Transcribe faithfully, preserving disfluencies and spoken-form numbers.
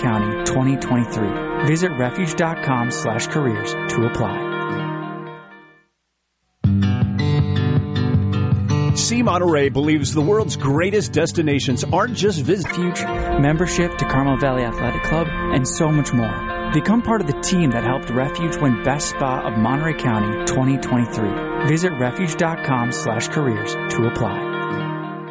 County twenty twenty-three. Visit refuge.com slash careers to apply. C. Monterey believes the world's greatest destinations aren't just visit. Refuge, membership to Carmel Valley Athletic Club, and so much more. Become part of the team that helped Refuge win Best Spa of Monterey County twenty twenty-three. Visit refuge.com slash careers to apply.